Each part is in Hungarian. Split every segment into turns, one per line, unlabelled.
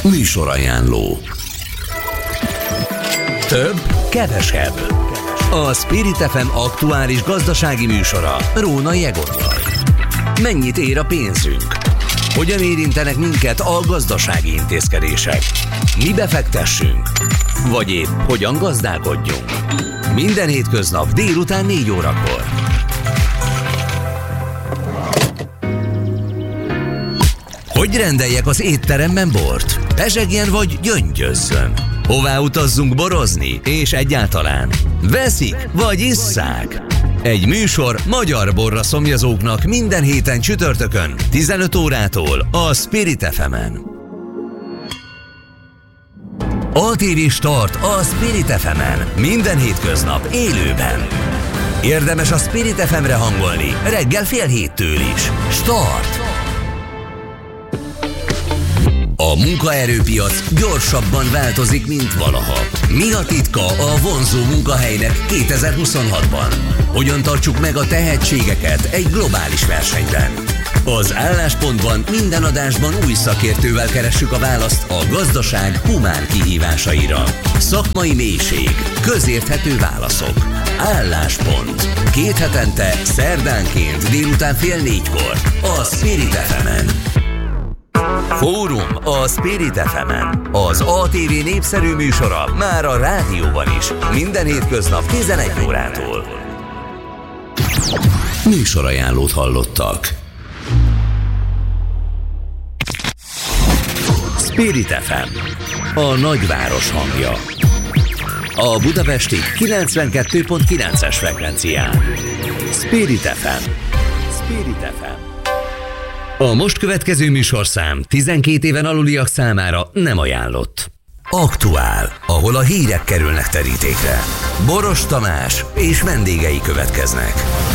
Műsorajánló. Több, kevesebb. A Spirit FM aktuális gazdasági műsora Rónai Egottal. Mennyit ér a pénzünk? Hogyan érintenek minket a gazdasági intézkedések? Mi befektessünk? Vagy épp hogyan gazdálkodjunk? Minden hétköznap délután 4 órakor. Hogy rendeljek az étteremben bort? Pezsegjen vagy gyöngyözzön? Hová utazzunk borozni? És egyáltalán veszik vagy isszák? Egy műsor magyar borra szomjazóknak minden héten csütörtökön 15 órától a Spirit FM-en. ATV Start a Spirit FM-en minden hétköznap élőben. Érdemes a Spirit FM-re hangolni reggel 6:30 is. Start! A munkaerőpiac gyorsabban változik, mint valaha. Mi a titka a vonzó munkahelynek 2026-ban? Hogyan tartsuk meg a tehetségeket egy globális versenyben? Az Álláspontban minden adásban új szakértővel keressük a választ a gazdaság humán kihívásaira. Szakmai mélység, közérthető válaszok. Álláspont. 2 hetente, szerdánként délután 3:30 a Spirit FM-en. Fórum a Spirit FM-en. Az ATV népszerű műsora már a rádióban is. Minden hétköznap 11 órától. Műsorajánlót hallottak. Spirit FM, a nagyváros hangja. A budapesti 92.9-es frekvencián. Spirit FM. Spirit FM. A most következő műsorszám 12 éven aluliak számára nem ajánlott. Aktuál, ahol a hírek kerülnek terítékre. Boros Tamás és vendégei következnek.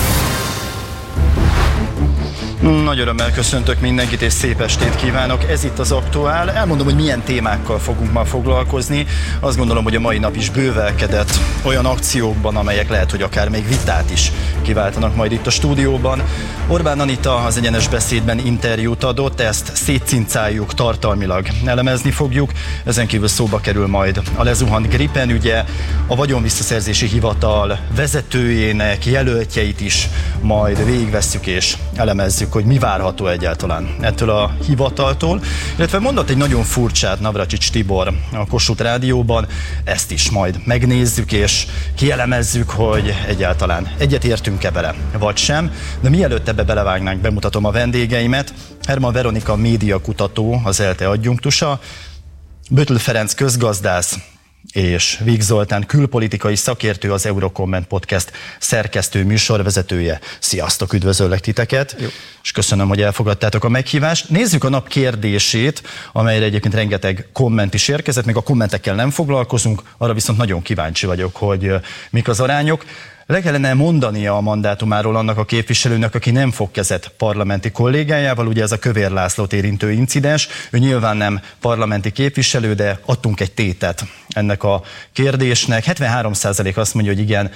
Nagy örömmel köszöntök mindenkit, és szép estét kívánok. Ez itt az Aktuál. Elmondom, hogy milyen témákkal fogunk ma foglalkozni. Azt gondolom, hogy a mai nap is bővelkedett olyan akciókban, amelyek lehet, hogy akár még vitát is kiváltanak majd itt a stúdióban. Orbán Anita az Egyenes Beszédben interjút adott, ezt szétcincáljuk, tartalmilag elemezni fogjuk. Ezen kívül szóba kerül majd a lezuhant Gripen ügye, a Vagyonvisszaszerzési Hivatal vezetőjének jelöltjeit is majd végigvesszük és elemezzük, hogy mi várható egyáltalán ettől a hivataltól. Illetve mondott egy nagyon furcsát Navracsics Tibor a Kossuth Rádióban, ezt is majd megnézzük és kielemezzük, hogy egyáltalán egyetértünk-e vele, vagy sem. De mielőtt ebbe belevágnánk, bemutatom a vendégeimet. Herman Veronika médiakutató, az ELTE adjunktusa, Böttl Ferenc közgazdász, és Víg Zoltán külpolitikai szakértő, az Eurocomment Podcast szerkesztő, műsorvezetője. Sziasztok, üdvözöllek titeket, jó. És köszönöm, hogy elfogadtátok a meghívást. Nézzük a nap kérdését, amelyre egyébként rengeteg komment is érkezett, még a kommentekkel nem foglalkozunk, arra viszont nagyon kíváncsi vagyok, hogy mik az arányok. Le kellene mondania a mandátumáról annak a képviselőnek, aki nem fog kezet parlamenti kollégájával, ugye ez a Kövér Lászlót érintő incidens. Ő nyilván nem parlamenti képviselő, de adtunk egy tétet ennek a kérdésnek. 73% azt mondja, hogy igen,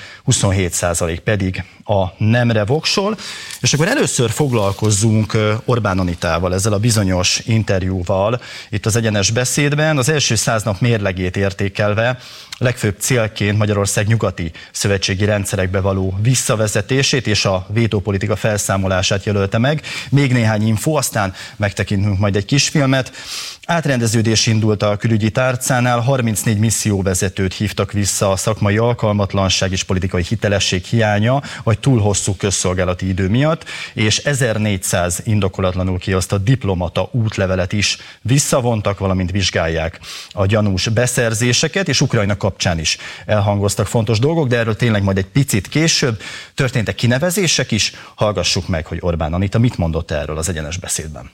27% pedig a nemre voksol. És akkor először foglalkozzunk Orbán Anitával, ezzel a bizonyos interjúval itt az Egyenes Beszédben. Az első 100 nap mérlegét értékelve legfőbb célként Magyarország nyugati szövetségi rendszerekbe való visszavezetését és a vétópolitika felszámolását jelölte meg. Még néhány info, aztán megtekintünk majd egy kisfilmet. Átrendeződés indult a külügyi tárcánál, 34 misszióvezetőt hívtak vissza a szakmai alkalmatlanság és politikai hitelesség hiánya, vagy túl hosszú közszolgálati idő miatt, és 1400 indokolatlanul kiosztott diplomata útlevelet is visszavontak, valamint vizsgálják a gyanús beszerzéseket, és Ukrajna kapcsán is elhangoztak fontos dolgok, de erről tényleg majd egy picit később. Történtek kinevezések is, hallgassuk meg, hogy Orbán Anita mit mondott erről az Egyenes Beszédben.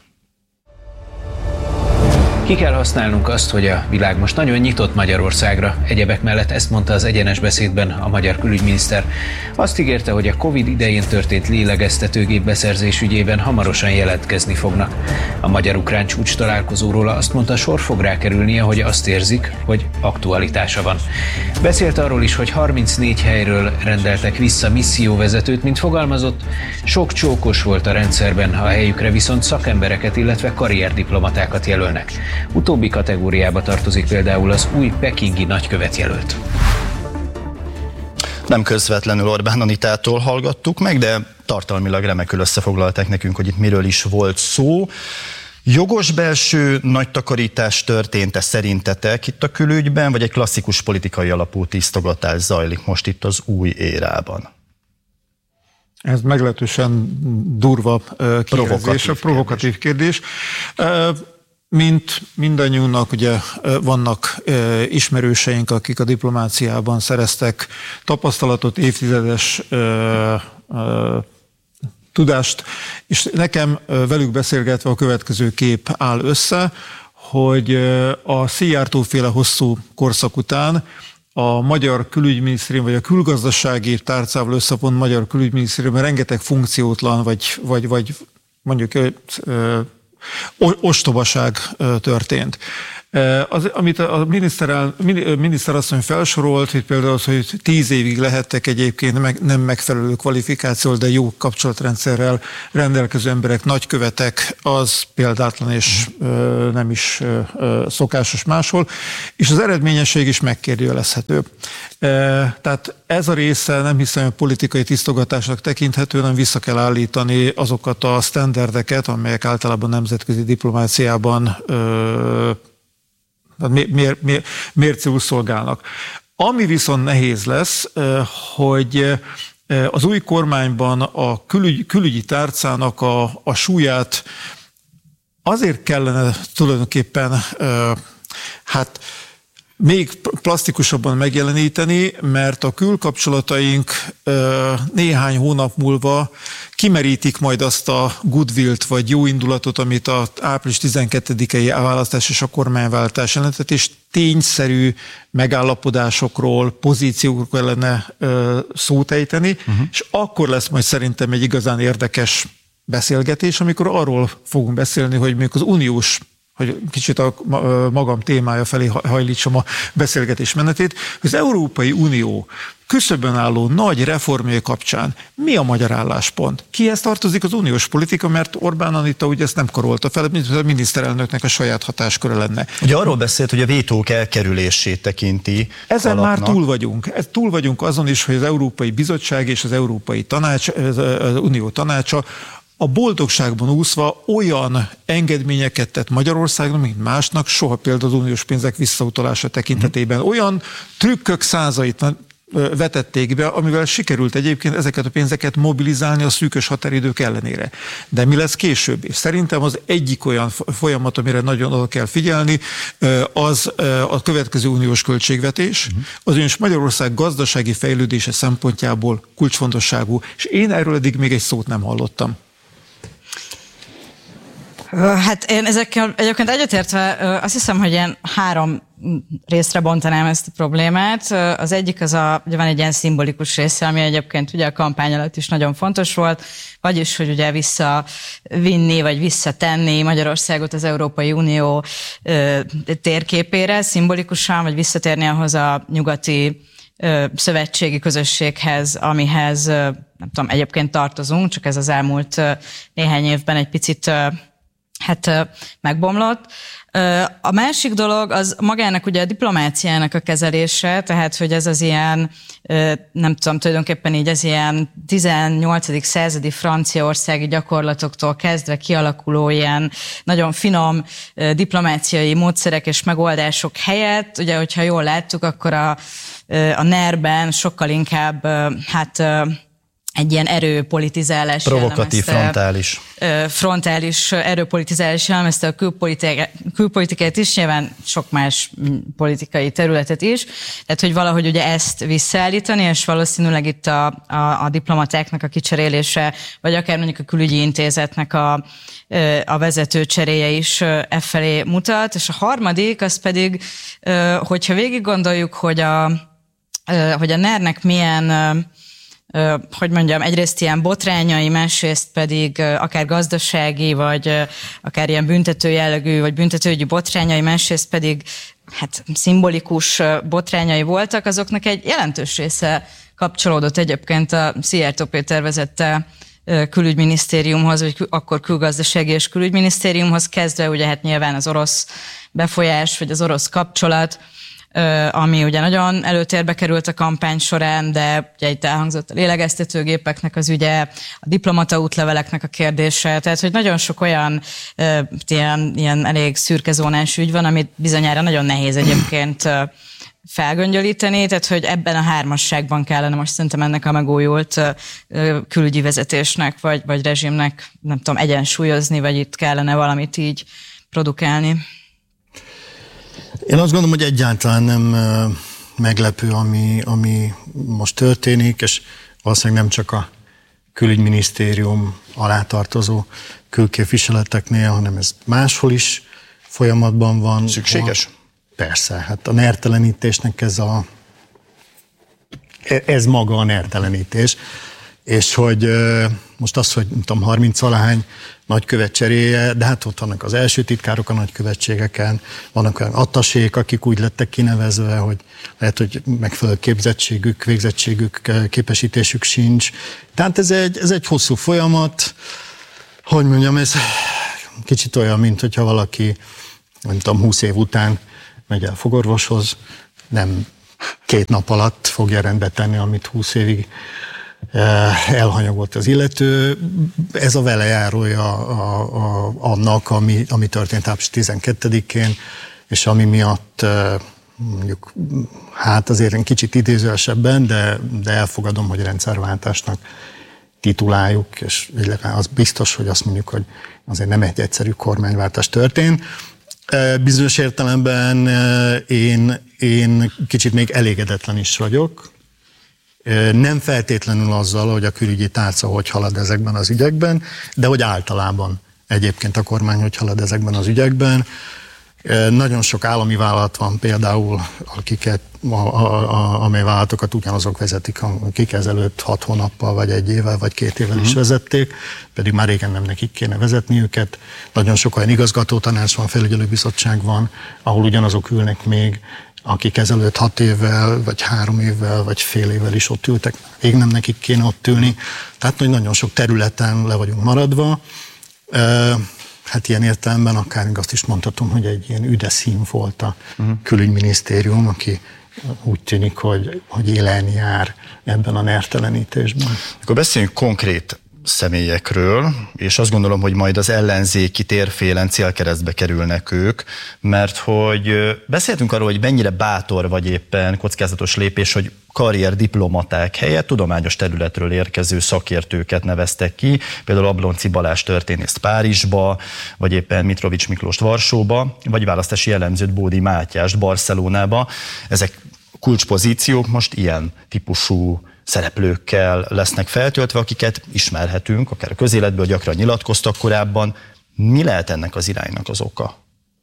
Ki kell használnunk azt, hogy a világ most nagyon nyitott Magyarországra. Egyebek mellett ezt mondta az Egyenes Beszédben a magyar külügyminiszter. Azt ígérte, hogy a Covid idején történt lélegeztetőgép beszerzés ügyében hamarosan jelentkezni fognak. A magyar-ukrán csúcs találkozóról azt mondta, sor fog rá kerülnie, hogy azt érzik, hogy aktualitása van. Beszélt arról is, hogy 34 helyről rendeltek vissza misszióvezetőt, mint fogalmazott. Sok csókos volt a rendszerben, a helyükre viszont szakembereket, illetve karrierdiplomatákat jelölnek. Utóbbi kategóriába tartozik például az új pekingi nagykövet jelölt.
Nem közvetlenül Orbán Anitától hallgattuk meg, de tartalmilag remekül összefoglalták nekünk, hogy itt miről is volt szó. Jogos belső nagy takarítás történt-e szerintetek itt a külügyben, vagy egy klasszikus politikai alapú tisztogatás zajlik most itt az új érában?
Ez meglehetősen durva kérdés, provokatív kérdés. Mint mindannyiunknak ugye vannak ismerőseink, akik a diplomáciában szereztek tapasztalatot, évtizedes tudást, és nekem velük beszélgetve a következő kép áll össze, hogy a Szijjártó-féle hosszú korszak után a magyar külügyminisztérium, vagy a külgazdasági tárcával összevont magyar külügyminisztériumban rengeteg funkciótlan, vagy mondjuk ostobaság történt. Amit a miniszterasszony felsorolt, itt például az, hogy 10 évig lehettek egyébként nem megfelelő kvalifikációval, de jó kapcsolatrendszerrel rendelkező emberek, nagykövetek, az példátlan és nem is szokásos máshol, és az eredményesség is megkérdőjelezhető. Tehát ez a része nem hiszem, hogy politikai tisztogatásnak tekinthető, hanem vissza kell állítani azokat a sztenderdeket, amelyek általában nemzetközi diplomáciában mércéül szolgálnak. Ami viszont nehéz lesz, hogy az új kormányban a külügyi tárcának a súlyát azért kellene tulajdonképpen még plastikusabban megjeleníteni, mert a külkapcsolataink néhány hónap múlva kimerítik majd azt a goodwillt vagy jó indulatot, amit az április 12-i választás és a kormányváltás jelentett, és tényszerű megállapodásokról, pozíciókról kellene szót ejteni, és akkor lesz majd szerintem egy igazán érdekes beszélgetés, amikor arról fogunk beszélni, hogy még az uniós, hogy kicsit a magam témája felé hajlítsam a beszélgetés menetét, hogy az Európai Unió küszöbön álló nagy reformjai kapcsán mi a magyar álláspont? Kihez tartozik az uniós politika, mert Orbán Anita ugye ezt nem karolta fel, mint a miniszterelnöknek a saját hatásköre lenne.
Ugye arról beszélt, hogy a vétók elkerülését tekinti.
Ezen alapnak. Már túl vagyunk. Túl vagyunk azon is, hogy az Európai Bizottság és az Európai Tanács, az Unió Tanácsa a boldogságban úszva olyan engedményeket tett Magyarországnak, mint másnak, soha például az uniós pénzek visszautalása tekintetében. Olyan trükkök százait vetették be, amivel sikerült egyébként ezeket a pénzeket mobilizálni a szűkös határidők ellenére. De mi lesz később? És szerintem az egyik olyan folyamat, amire nagyon oda kell figyelni, az a következő uniós költségvetés, az ugyanis Magyarország gazdasági fejlődése szempontjából kulcsfontosságú, és én erről eddig még egy szót nem hallottam.
Hát én ezekkel egyébként egyetértve azt hiszem, hogy ilyen 3 részre bontanám ezt a problémát. Az egyik ugye van egy ilyen szimbolikus része, ami egyébként ugye a kampány alatt is nagyon fontos volt, vagyis, hogy ugye visszavinni, vagy visszatenni Magyarországot az Európai Unió térképére szimbolikusan, vagy visszatérni ahhoz a nyugati szövetségi közösséghez, amihez nem tudom, egyébként tartozunk, csak ez az elmúlt néhány évben egy picit megbomlott. A másik dolog az magának ugye a diplomáciának a kezelése, tehát hogy ez az ilyen, nem tudom, tulajdonképpen így az ilyen 18. századi franciaországi gyakorlatoktól kezdve kialakuló ilyen nagyon finom diplomáciai módszerek és megoldások helyett, ugye, hogyha jól láttuk, akkor a NER-ben sokkal inkább egy ilyen erőpolitizálás
provokatív,
frontális erőpolitizálás jellemezte a külpolitikát is, nyilván sok más politikai területet is, tehát hogy valahogy ugye ezt visszaállítani, és valószínűleg itt a diplomatáknak a kicserélése, vagy akár mondjuk a külügyi intézetnek a vezető cseréje is efelé mutat, és a harmadik az pedig, hogyha végig gondoljuk, hogy a NER-nek milyen hogy mondjam, egyrészt ilyen botrányai, másrészt pedig akár gazdasági, vagy akár ilyen büntető jellegű, vagy büntetőügyi botrányai, másrészt pedig szimbolikus botrányai voltak, azoknak egy jelentős része kapcsolódott egyébként a Szijjártó Péter vezette külügyminisztériumhoz, vagy akkor külgazdasági és külügyminisztériumhoz kezdve, ugye hát nyilván az orosz befolyás, vagy az orosz kapcsolat, ami ugye nagyon előtérbe került a kampány során, de ugye itt elhangzott a lélegeztetőgépeknek az ügye, a diplomata útleveleknek a kérdése, tehát hogy nagyon sok olyan ilyen elég szürkezónás ügy van, amit bizonyára nagyon nehéz egyébként felgöngyölíteni, tehát hogy ebben a hármasságban kellene most szerintem ennek a megújult külügyi vezetésnek, vagy rezsimnek, nem tudom, egyensúlyozni, vagy itt kellene valamit így produkálni.
Én azt gondolom, hogy egyáltalán nem meglepő, ami most történik, és valószínűleg nem csak a külügyminisztérium alá tartozó külképviseleteknél, hanem ez máshol is folyamatban van.
Szükséges?
Persze, hát a nertelenítésnek ez maga a nertelenítés, és hogy most az, hogy nem tudom, 30-valahány nagykövet cseréje, de hát ott vannak az első titkárok a nagykövetségeken, vannak olyan attasék, akik úgy lettek kinevezve, hogy lehet, hogy megfelelő képzettségük, végzettségük, képesítésük sincs. Tehát ez egy hosszú folyamat, hogy mondjam, ez kicsit olyan, mint hogyha valaki, nem tudom, 20 év után megy el fogorvoshoz, nem 2 nap alatt fogja rendbe tenni, amit 20 évig elhanyagolt az illető. Ez a velejárója annak, ami történt április 12-én, és ami miatt mondjuk, hát azért egy kicsit idézősebben, de elfogadom, hogy rendszerváltásnak tituláljuk, és az biztos, hogy azt mondjuk, hogy azért nem egy egyszerű kormányváltás történt. Bizonyos értelemben én kicsit még elégedetlen is vagyok. Nem feltétlenül azzal, hogy a külügyi tárca hogy halad ezekben az ügyekben, de hogy általában egyébként a kormány hogy halad ezekben az ügyekben. Nagyon sok állami vállalat van például, amely vállalatokat ugyanazok vezetik, akik ezelőtt 6 hónappal, vagy 1 évvel, vagy 2 évvel is vezették, pedig már régen nem nekik kéne vezetni őket. Nagyon sok olyan igazgatótanács van, felügyelőbizottság van, ahol ugyanazok ülnek még, akik ezelőtt 6 évvel, vagy 3 évvel, vagy fél évvel is ott ültek, még nem nekik kéne ott ülni. Tehát, hogy nagyon sok területen le vagyunk maradva. Hát ilyen értelemben akár azt is mondhatom, hogy egy ilyen üde szín volt a külügyminisztérium, aki úgy tűnik, hogy élen jár ebben a nertelenítésben.
Akkor beszéljünk konkrét személyekről, és azt gondolom, hogy majd az ellenzéki térfélen célkeresztbe kerülnek ők, mert hogy beszéltünk arról, hogy mennyire bátor vagy éppen kockázatos lépés, hogy karrierdiplomaták helyett tudományos területről érkező szakértőket neveztek ki, például Ablonczy Balázs történészt Párizsba, vagy éppen Mitrovics Miklóst Varsóba, vagy választási elemzőt Bódi Mátyást Barcelonába. Ezek kulcspozíciók, most ilyen típusú szereplőkkel lesznek feltöltve, akiket ismerhetünk, akár a közéletből gyakran nyilatkoztak korábban. Mi lehet ennek az iránynak az oka?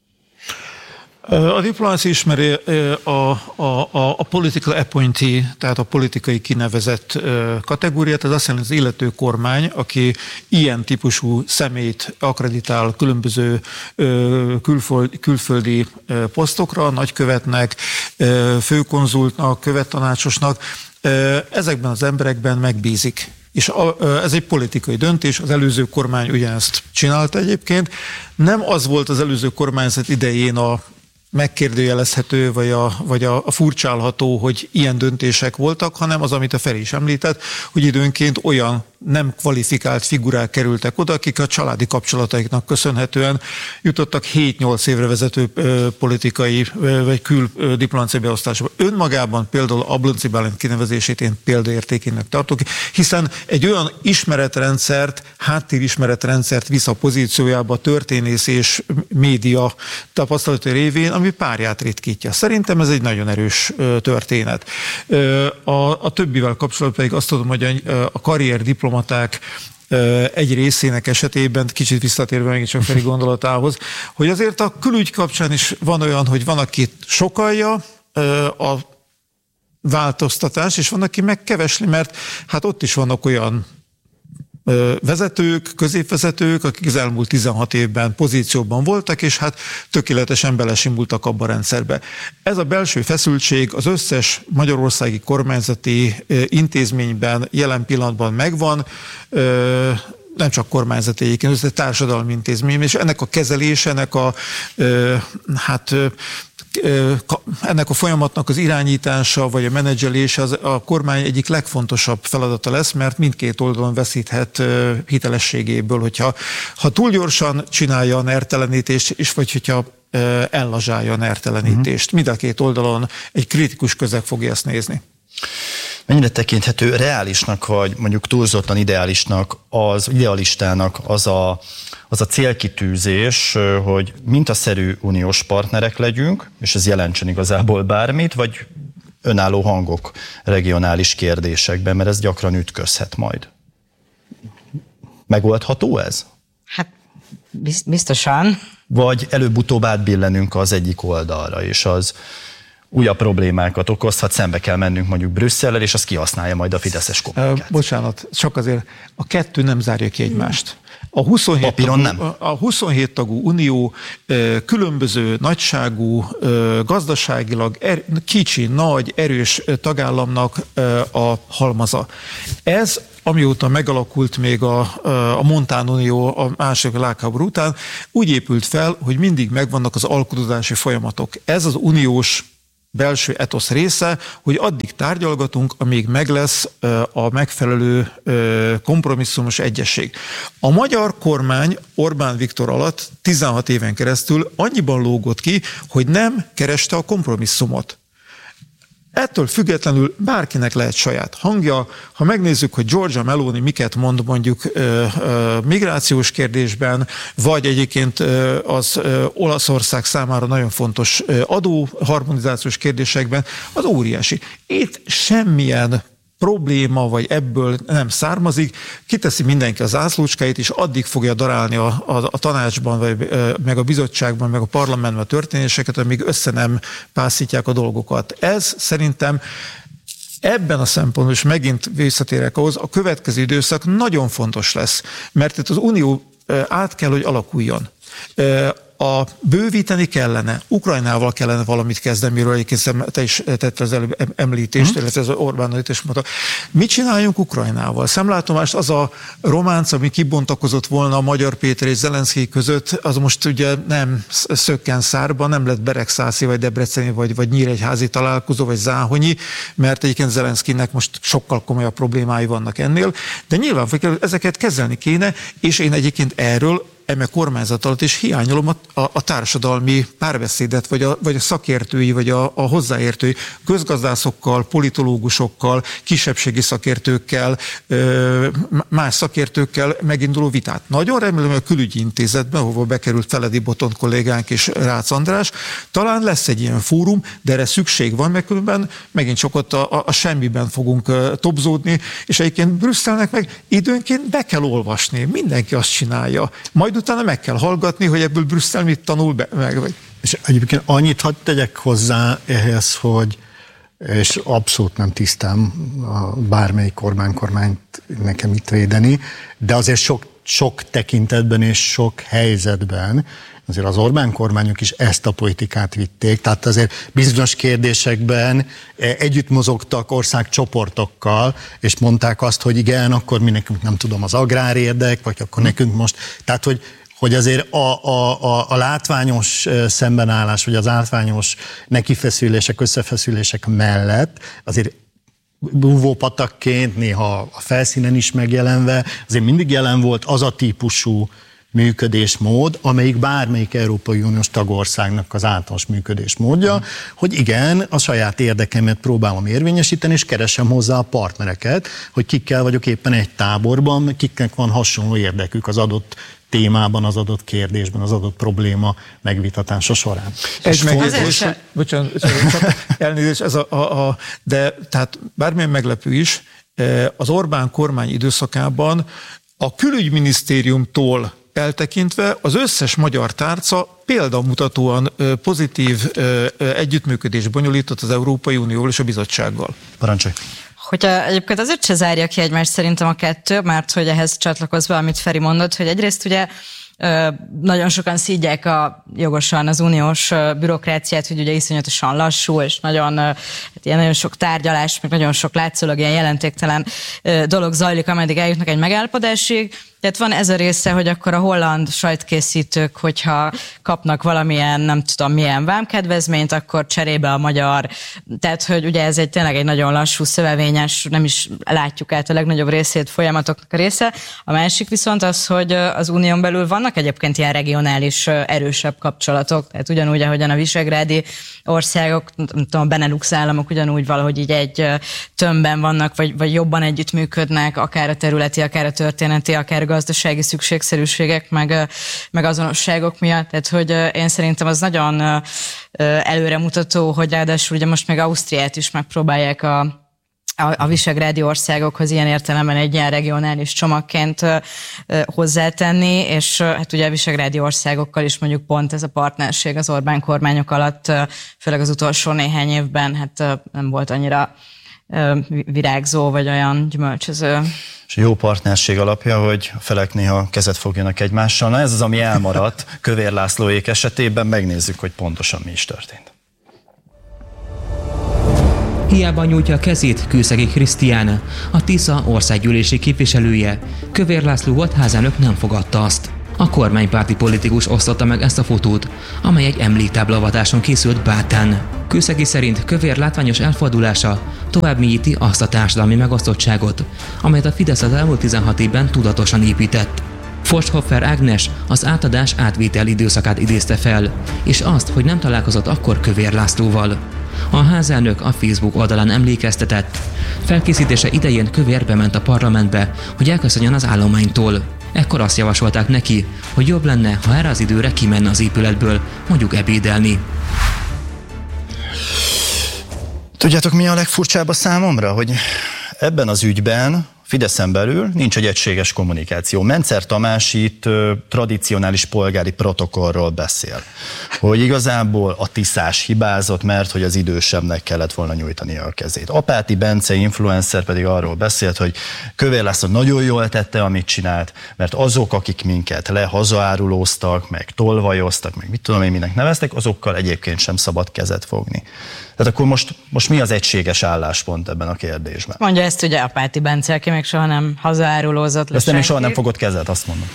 A diplomácia ismeri a political appointee, tehát a politikai kinevezett kategóriát, ez azt jelenti, az illető kormány, aki ilyen típusú személyt akkreditál különböző külföldi posztokra, nagykövetnek, főkonzultnak, követtanácsosnak, ezekben az emberekben megbízik. És ez egy politikai döntés, az előző kormány ugyanezt csinálta egyébként. Nem az volt az előző kormányzat idején a megkérdőjelezhető, vagy a furcsálható, hogy ilyen döntések voltak, hanem az, amit a Feri is említett, hogy időnként olyan nem kvalifikált figurák kerültek oda, akik a családi kapcsolataiknak köszönhetően jutottak 7-8 évre vezető politikai vagy diplomáciai beosztásba. Önmagában például Ablonczy Bálint kinevezését én példaértékének tartok, hiszen egy olyan ismeretrendszert, háttérismeretrendszert visz a pozíciójába történész és média tapasztalata révén, ami párját ritkítja. Szerintem ez egy nagyon erős történet. A többivel kapcsolatban pedig azt tudom, hogy a karrierdiplomaták egy részének esetében, kicsit visszatérve megint csak Feri gondolatához, hogy azért a külügy kapcsán is van olyan, hogy van, aki sokalja a változtatás, és van, aki megkevesli, mert hát ott is vannak olyan vezetők, középvezetők, akik az elmúlt 16 évben pozícióban voltak, és hát tökéletesen belesimultak abba a rendszerbe. Ez a belső feszültség az összes magyarországi kormányzati intézményben jelen pillanatban megvan, nem csak kormányzati egyébként, ez egy társadalmi intézmény, és ennek a kezelése, ennek a folyamatnak az irányítása, vagy a menedzselése az a kormány egyik legfontosabb feladata lesz, mert mindkét oldalon veszíthet hitelességéből, hogyha túl gyorsan csinálja a nertelenítést, és vagy hogyha ellazsálja a nertelenítést. Mind a két oldalon egy kritikus közeg fogja ezt nézni.
Mennyire tekinthető reálisnak, vagy mondjuk túlzottan ideálisnak, idealistának az a célkitűzés, hogy mintaszerű uniós partnerek legyünk, és ez jelentsen igazából bármit, vagy önálló hangok regionális kérdésekben, mert ez gyakran ütközhet majd. Megoldható ez?
Hát biztosan.
Vagy előbb-utóbb átbillenünk az egyik oldalra, és az újabb problémákat okozhat, szembe kell mennünk mondjuk Brüsszellel, és az kihasználja majd a fideszes kommunikációt.
Bocsánat, csak azért a kettő nem zárja ki egymást. A 27 tagú unió különböző nagyságú, gazdaságilag kicsi, nagy, erős tagállamnak a halmaza. Ez, amióta megalakult még a Montán Unió a második világháború után, úgy épült fel, hogy mindig megvannak az alkudozású folyamatok. Ez az uniós belső etosz része, hogy addig tárgyalgatunk, amíg meg lesz a megfelelő kompromisszumos egyesség. A magyar kormány Orbán Viktor alatt 16 éven keresztül annyiban lógott ki, hogy nem kereste a kompromisszumot. Ettől függetlenül bárkinek lehet saját hangja. Ha megnézzük, hogy Giorgia Meloni miket mond mondjuk migrációs kérdésben, vagy egyébként az Olaszország számára nagyon fontos adóharmonizációs kérdésekben, az óriási. Itt semmilyen probléma, vagy ebből nem származik, kiteszi mindenki az zászlócskáit, és addig fogja darálni a tanácsban, vagy meg a bizottságban, meg a parlamentben a történéseket, amíg össze nem pászítják a dolgokat. Ez szerintem ebben a szempontból, és megint visszatérek ahhoz, a következő időszak nagyon fontos lesz, mert itt az unió át kell, hogy alakuljon. Bővíteni kellene, Ukrajnával kellene valamit kezdeni, miről egyébként te is tette az előbb említést, illetve ez az Orbán említést mondta. Mit csináljunk Ukrajnával? Szemlátomást az a románc, ami kibontakozott volna a Magyar Péter és Zelenszkij között, az most ugye nem szökken szárba, nem lett Beregszászi, vagy Debreceni, vagy Nyíregyházi találkozó, vagy Záhonyi, mert egyébként Zelenszkijnek most sokkal komolyabb problémái vannak ennél, de nyilván ezeket kezelni kéne, és én egyébként erről eme kormányzat alatt is hiányolom a társadalmi párbeszédet, vagy a szakértői, vagy a hozzáértői közgazdászokkal, politológusokkal, kisebbségi szakértőkkel, más szakértőkkel meginduló vitát. Nagyon remélem, hogy a Külügyi Intézetben, ahova bekerült Feledi Botont kollégánk és Rácz András, talán lesz egy ilyen fórum, de erre szükség van, mert különben megint csak ott a semmiben fogunk tobzódni, és egyébként Brüsszelnek meg időnként be kell olvasni, mindenki azt csinálja. Majd utána meg kell hallgatni, hogy ebből Brüsszel mit tanul meg.
És egyébként annyit hadd tegyek hozzá ehhez, hogy és abszolút nem tisztám bármelyik kormányt nekem itt védeni, de azért sok tekintetben és sok helyzetben azért az Orbán kormányok is ezt a politikát vitték, tehát azért bizonyos kérdésekben együtt mozogtak országcsoportokkal, és mondták azt, hogy igen, akkor mi nekünk nem tudom az agrárérdek, vagy akkor nekünk most, tehát hogy azért a látványos szembenállás, vagy az látványos nekifeszülések, összefeszülések mellett azért búvópatakként, néha a felszínen is megjelenve, azért mindig jelen volt az a típusú működésmód, amelyik bármelyik Európai Uniós tagországnak az általános működésmódja, hogy igen, a saját érdekemet próbálom érvényesíteni, és keresem hozzá a partnereket, hogy kikkel vagyok éppen egy táborban, kiknek van hasonló érdekük az adott témában, az adott kérdésben, az adott probléma megvitatása során.
Egy megjegyzés, bocsánat, csak elnézést, de tehát bármilyen meglepő is, az Orbán kormány időszakában a külügyminisztériumtól eltekintve az összes magyar tárca példamutatóan pozitív együttműködés bonyolított az Európai Unióval és a bizottsággal.
Parancsolj!
Hogyha egyébként azért se zárja ki egymást szerintem a kettő, mert hogy ehhez csatlakozva, amit Feri mondott, hogy egyrészt ugye nagyon sokan szídják jogosan az uniós bürokráciát, hogy ugye iszonyatosan lassú, és nagyon sok tárgyalás, meg nagyon sok látszólag ilyen jelentéktelen dolog zajlik, ameddig eljutnak egy megállapodásig. Tehát van ez a része, hogy akkor a holland sajtkészítők, hogyha kapnak valamilyen, nem tudom milyen vámkedvezményt, akkor cserébe a magyar. Tehát, hogy ugye ez tényleg egy nagyon lassú, szövevényes, nem is látjuk át a legnagyobb részét folyamatoknak a része. A másik viszont az, hogy az unión belül vannak egyébként ilyen regionális erősebb kapcsolatok. Tehát ugyanúgy, ahogyan a visegrádi országok, nem tudom, a Benelux államok ugyanúgy valahogy így egy tömbben vannak, vagy jobban együttműködnek, akár a területi, akár a történeti, akár a gazdasági szükségszerűségek, meg azonosságok miatt. Tehát, hogy én szerintem az nagyon előremutató, hogy ráadásul ugye most meg Ausztriát is megpróbálják a visegrádi országokhoz ilyen értelemben egy ilyen regionális csomagként hozzátenni, és hát ugye a visegrádi országokkal is mondjuk pont ez a partnerség az Orbán kormányok alatt, főleg az utolsó néhány évben hát nem volt annyira virágzó, vagy olyan gyümölcsöző.
És jó partnerség alapja, hogy a felek néha kezet fogjanak egymással. Na ez az, ami elmaradt Kövér Lászlóék esetében, megnézzük, hogy pontosan mi is történt.
Hiába nyújtja a kezét Kőszegi Krisztián, a Tisza országgyűlési képviselője. Kövér László volt házelnök nem fogadta azt. A kormánypárti politikus osztotta meg ezt a fotót, amely egy emléktáblavatáson készült Bátán. Kőszegi szerint Kövér látványos elfordulása tovább mélyíti azt a társadalmi megosztottságot, amelyet a Fidesz az elmúlt 16 évben tudatosan épített. Forschhoffer Ágnes az átadás átvétel időszakát idézte fel, és azt, hogy nem találkozott akkor Kövér Lászlóval. A házelnök a Facebook oldalán emlékeztetett. Felkészítése idején Kövér bement a parlamentbe, hogy elköszönjön az állománytól. Ekkor azt javasolták neki, hogy jobb lenne, ha erre az időre kimenne az épületből, mondjuk ebédelni.
Tudjátok, mi a legfurcsább a számomra? Hogy ebben az ügyben Fideszen belül nincs egy egységes kommunikáció. Mencer Tamás itt tradicionális polgári protokollról beszél, hogy igazából a Tiszás hibázott, mert hogy az idősebbnek kellett volna nyújtani a kezét. Apáti Bence influencer pedig arról beszélt, hogy Kövér László nagyon jól tette, amit csinált, mert azok, akik minket hazaárulóztak, meg tolvajoztak, meg mit tudom én minek neveztek, azokkal egyébként sem szabad kezet fogni. Tehát akkor most mi az egységes álláspont ebben a kérdésben?
Mondja ezt ugye Apáti Bence, aki még soha nem hazaárulózott le.
Ezt nem is soha nem fogott kezet, azt mondom.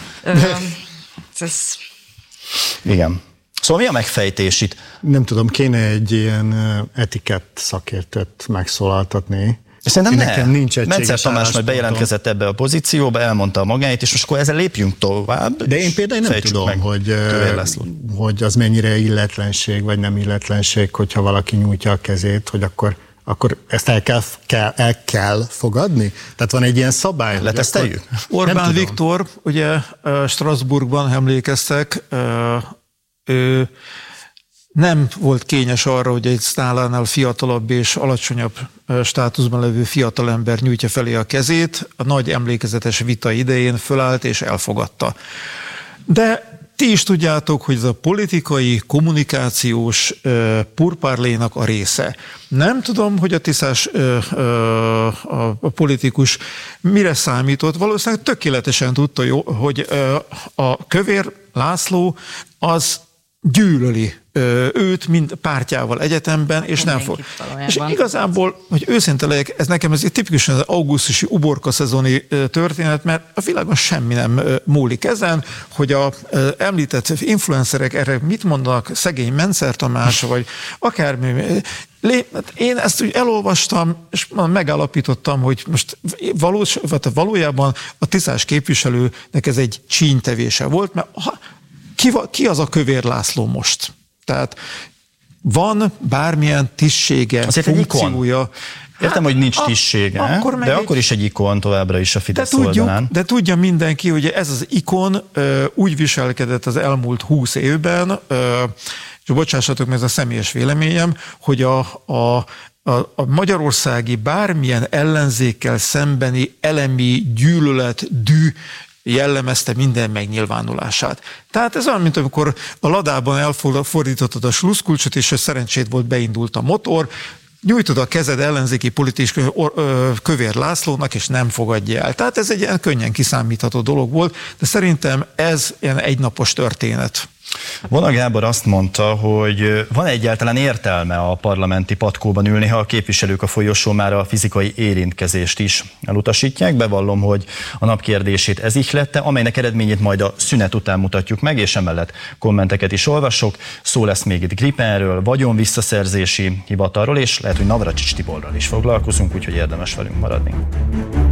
Igen. Szóval mi a megfejtés itt?
Nem tudom, kéne egy ilyen etikett szakértőt megszólaltatni.
Szerintem
nekem nincs egységes
Mencer Tamás majd bejelentkezett ebbe a pozícióba, elmondta a magáit, és most akkor ezzel lépjünk tovább.
De én például nem tudom, hogy az mennyire illetlenség, vagy nem illetlenség, hogyha valaki nyújtja a kezét, hogy akkor ezt el kell fogadni? Tehát van egy ilyen szabály.
Leteszteljük?
Orbán Viktor, ugye Strasbourgban emlékeztek, ő nem volt kényes arra, hogy egy nálánál fiatalabb és alacsonyabb státuszban levő fiatalember nyújtja felé a kezét. A nagy emlékezetes vita idején fölállt és elfogadta. De ti is tudjátok, hogy ez a politikai, kommunikációs purpárlénak a része. Nem tudom, hogy a Tiszás a politikus mire számított. Valószínűleg tökéletesen tudta, hogy a Kövér László az gyűlöli őt, mind pártjával egyetemben, és nem fog. És igazából, hogy őszinte legyek, ez nekem ez egy tipikusan az augusztusi uborka szezoni történet, mert a világon semmi nem múlik ezen, hogy a említett influencerek erre mit mondanak, szegény Mencer Tamás, vagy akármi. Én ezt úgy elolvastam, és megállapítottam, hogy most valójában a Tiszás képviselőnek ez egy csínytevése volt, mert ki az a Kövér László most? Tehát van bármilyen tisztsége,
azért
funkciója.
Értem, hogy nincs tisztsége, de akkor is egy ikon továbbra is a Fidesz oldalán.
De tudja mindenki, hogy ez az ikon úgy viselkedett az elmúlt 20 évben, és bocsássatok meg, ez a személyes véleményem, hogy a magyarországi bármilyen ellenzékkel szembeni elemi gyűlölet, dű jellemezte minden megnyilvánulását. Tehát ez olyan, mint amikor a ladában elfordítottad a sluszkulcsot, és szerencsét volt, beindult a motor, nyújtod a kezed ellenzéki politikus Kövér Lászlónak, és nem fogadja el. Tehát ez egy ilyen könnyen kiszámítható dolog volt, de szerintem ez ilyen egynapos történet.
Vona Gábor azt mondta, hogy van egyáltalán értelme a parlamenti patkóban ülni, ha a képviselők a folyosón már a fizikai érintkezést is elutasítják. Bevallom, hogy a nap kérdését ez ihlette, amelynek eredményét majd a szünet után mutatjuk meg, és emellett kommenteket is olvasok. Szó lesz még itt Gripenről, vagyonvisszaszerzési hivatalról, és lehet, hogy Navracsics Tiborral is foglalkozunk, úgyhogy érdemes velünk maradni.